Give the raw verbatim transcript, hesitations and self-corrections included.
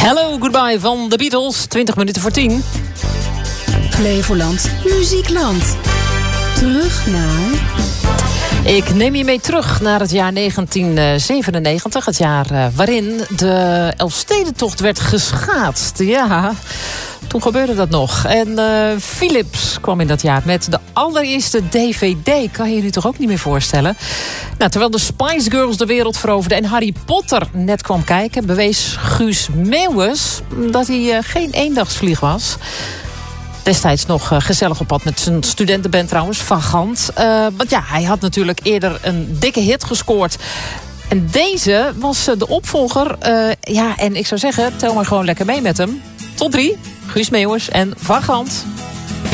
Hello, goodbye van de Beatles. twintig minuten voor tien. Flevoland, Muziekland. Terug naar... Ik neem je mee terug naar het jaar negentien zevenennegentig. Het jaar uh, waarin de Elfstedentocht werd geschaatst. Ja, toen gebeurde dat nog. En uh, Philips kwam in dat jaar met de allereerste D V D. Kan je je nu toch ook niet meer voorstellen? Nou, terwijl de Spice Girls de wereld veroverden en Harry Potter net kwam kijken, bewees Guus Meeuwis dat hij uh, geen eendagsvlieg was. Destijds nog uh, gezellig op pad met zijn studentenband trouwens, Vagant. Uh, want ja, hij had natuurlijk eerder een dikke hit gescoord. En deze was uh, de opvolger. Uh, ja, en ik zou zeggen, tel maar gewoon lekker mee met hem. Tot drie, Guus Meeuwis en Vagant.